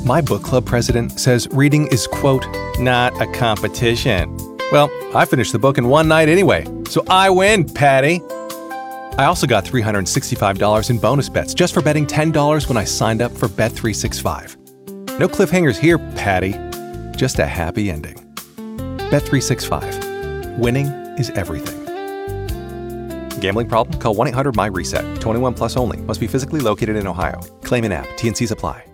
My book club president says reading is, quote, not a competition. Well, I finished the book in one night anyway, so I win, Patty. I also got $365 in bonus bets just for betting $10 when I signed up for Bet365. No cliffhangers here, Patty. Just a happy ending. Bet365. Winning is everything. Gambling problem? Call 1-800-MY-RESET. 21 plus only. Must be physically located in Ohio. Claim in app. T&Cs apply.